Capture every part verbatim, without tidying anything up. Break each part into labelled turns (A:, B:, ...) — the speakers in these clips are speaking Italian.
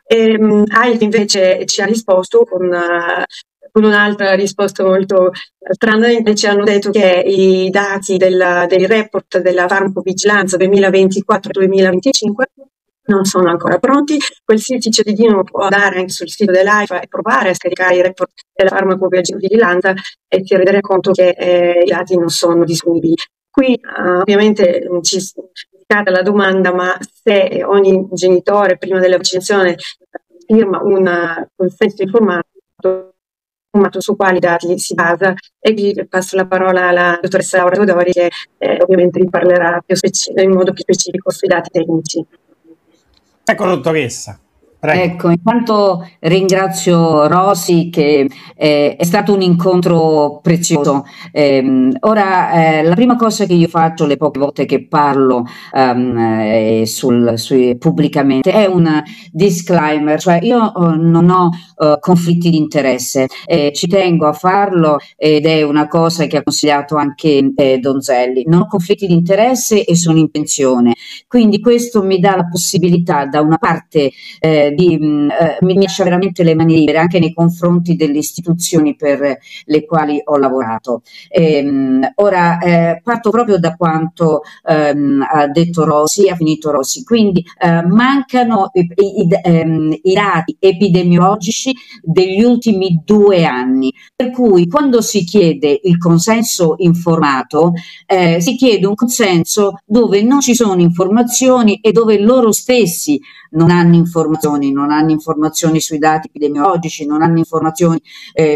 A: E, um, Hive invece ci ha risposto con, uh, con un'altra risposta molto strana. Invece ci hanno detto che i dati del, dei report della farmacovigilanza duemilaventiquattro duemilaventicinque non sono ancora pronti. Qualsiasi cittadino può andare anche sul sito dell'AIFA e provare a scaricare i report della farmacovigilanza e si renderà conto che eh, i dati non sono disponibili. Qui uh, ovviamente ci scade la domanda: ma se ogni genitore prima della vaccinazione firma un consenso informato, su quali dati si basa? E qui passo la parola alla dottoressa Laura Todori, che eh, ovviamente vi parlerà più in modo più specifico sui dati tecnici.
B: Ecco, dottoressa. Prego.
C: Ecco, intanto ringrazio Rosy, che eh, è stato un incontro prezioso. Eh, ora, eh, la prima cosa che io faccio le poche volte che parlo um, eh, sul, sui, pubblicamente è un disclaimer, cioè io uh, non ho uh, conflitti di interesse, eh, ci tengo a farlo ed è una cosa che ha consigliato anche eh, Donzelli. Non ho conflitti di interesse e sono in pensione, quindi questo mi dà la possibilità da una parte eh, di, eh, mi lascia veramente le mani libere anche nei confronti delle istituzioni per le quali ho lavorato. Ehm, ora eh, parto proprio da quanto ehm, ha detto Rosy, ha finito Rosy, quindi eh, mancano i, i, ehm, i dati epidemiologici degli ultimi due anni, per cui quando si chiede il consenso informato eh, si chiede un consenso dove non ci sono informazioni e dove loro stessi non hanno informazioni, non hanno informazioni sui dati epidemiologici, non hanno informazioni eh,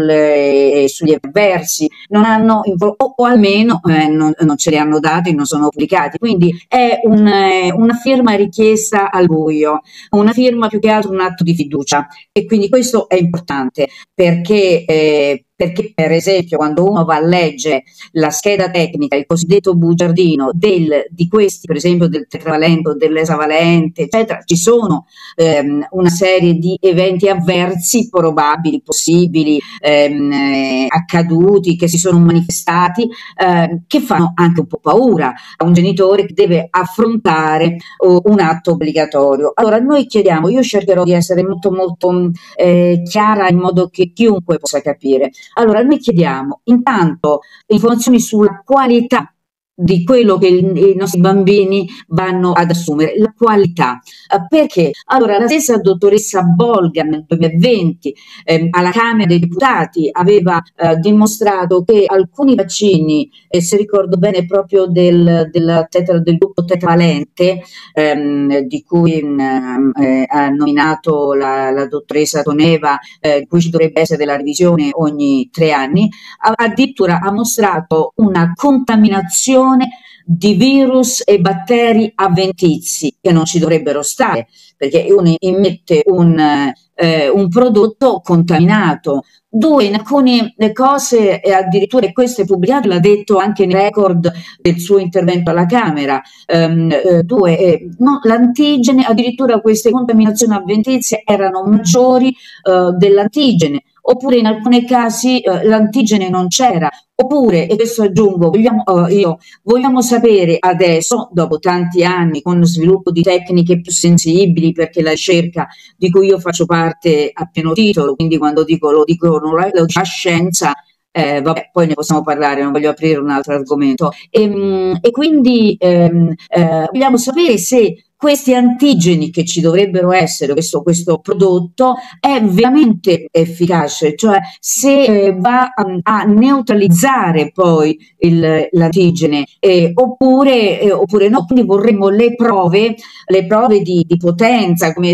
C: sulle, eh, sugli avversi, non hanno, o, o almeno eh, non, non ce li hanno dati, non sono pubblicati. Quindi è un, eh, una firma richiesta al buio, una firma più che altro un atto di fiducia, e quindi questo è importante perché eh, perché per esempio quando uno va a leggere la scheda tecnica, il cosiddetto bugiardino del, di questi, per esempio del tetravalente o dell'esavalente, eccetera, ci sono ehm, una serie di eventi avversi probabili, possibili, ehm, eh, accaduti, che si sono manifestati, eh, che fanno anche un po' paura a un genitore che deve affrontare oh, un atto obbligatorio. Allora noi chiediamo, io cercherò di essere molto molto eh, chiara in modo che chiunque possa capire. Allora noi chiediamo intanto informazioni sulla qualità di quello che i nostri bambini vanno ad assumere, la qualità. Eh, perché? Allora la stessa dottoressa Bolgan nel duemilaventi eh, alla Camera dei Deputati aveva eh, dimostrato che alcuni vaccini, e se ricordo bene proprio del, del, tetra, del gruppo tetravalente, ehm, di cui ehm, eh, ha nominato la, la dottoressa Toneva, eh, di cui ci dovrebbe essere della revisione ogni tre anni, addirittura ha mostrato una contaminazione di virus e batteri avventizi che non ci dovrebbero stare, perché uno immette un, eh, un prodotto contaminato. Due, in alcune cose, e addirittura questo è pubblicato, l'ha detto anche nel record del suo intervento alla Camera, um, eh, due, eh, no, l'antigene, addirittura queste contaminazioni avventizie erano maggiori uh, dell'antigene, oppure in alcuni casi uh, l'antigene non c'era, oppure, e questo aggiungo, vogliamo, uh, io, vogliamo sapere adesso, dopo tanti anni, con lo sviluppo di tecniche più sensibili, perché la ricerca di cui io faccio parte a pieno titolo, quindi quando dico lo dico non la, la scienza, eh, vabbè, poi ne possiamo parlare, non voglio aprire un altro argomento, e, e quindi ehm, eh, vogliamo sapere se questi antigeni che ci dovrebbero essere, questo, questo prodotto è veramente efficace, cioè se eh, va a, a neutralizzare poi l'antigene, eh, oppure, eh, oppure no. Quindi vorremmo le prove, le prove di, di potenza, come